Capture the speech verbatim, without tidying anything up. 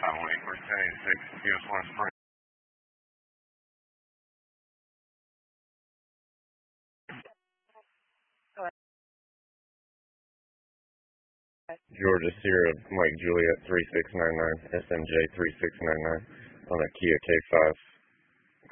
five one eight, we're ten eighty-six, U S one Spring. Georgia Sierra Mike Juliet three six nine nine, S M J three six nine nine on a Kia K five.